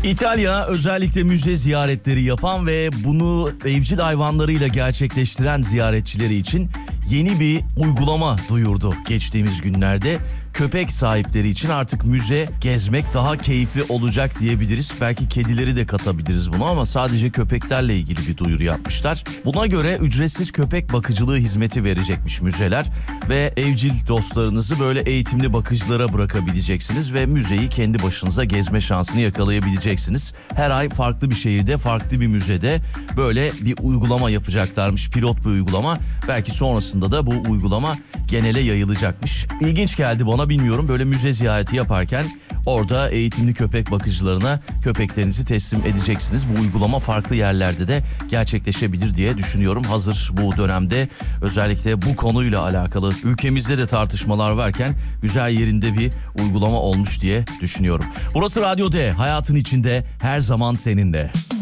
İtalya özellikle müze ziyaretleri yapan ve bunu evcil hayvanlarıyla gerçekleştiren ziyaretçileri için yeni bir uygulama duyurdu geçtiğimiz günlerde. Köpek sahipleri için artık müze gezmek daha keyifli olacak diyebiliriz. Belki kedileri de katabiliriz buna ama sadece köpeklerle ilgili bir duyuru yapmışlar. Buna göre ücretsiz köpek bakıcılığı hizmeti verecekmiş müzeler ve evcil dostlarınızı böyle eğitimli bakıcılara bırakabileceksiniz ve müzeyi kendi başınıza gezme şansını yakalayabileceksiniz. Her ay farklı bir şehirde, farklı bir müzede böyle bir uygulama yapacaklarmış, pilot bir uygulama. Belki sonrasında da bu uygulama genele yayılacakmış. İlginç geldi bana, bilmiyorum, böyle müze ziyareti yaparken orada eğitimli köpek bakıcılarına köpeklerinizi teslim edeceksiniz. Bu uygulama farklı yerlerde de gerçekleşebilir diye düşünüyorum. Hazır bu dönemde özellikle bu konuyla alakalı ülkemizde de tartışmalar varken güzel yerinde bir uygulama olmuş diye düşünüyorum. Burası Radyo D, hayatın içinde her zaman seninle.